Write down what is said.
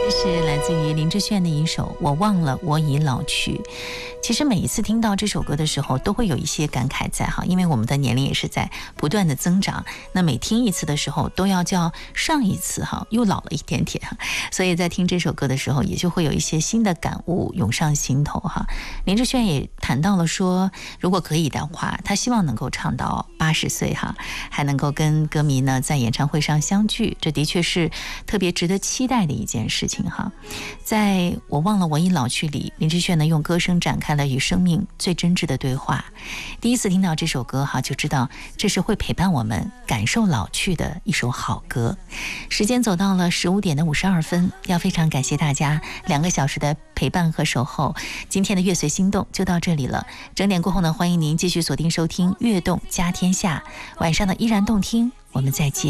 这是来自于林志炫的一首《我忘了我已老去》。其实每一次听到这首歌的时候，都会有一些感慨在哈，因为我们的年龄也是在不断的增长，那每听一次的时候，都要叫上一次哈，又老了一点点，所以在听这首歌的时候，也就会有一些新的感悟涌上心头哈。林志炫也谈到了说，如果可以的话，他希望能够唱到80岁哈，还能够跟歌迷呢在演唱会上相聚，这的确是特别值得期待的一件事情哈。在我忘了我已老去里，林志炫呢用歌声展开了与生命最真挚的对话。第一次听到这首歌哈，就知道这是会陪伴我们感受老去的一首好歌。时间走到了15点的52分，要非常感谢大家2个小时的陪伴和守候。今天的乐随心动就到这里了，整点过后呢，欢迎您继续锁定收听《乐动加天下》，晚上的依然动听，我们再见。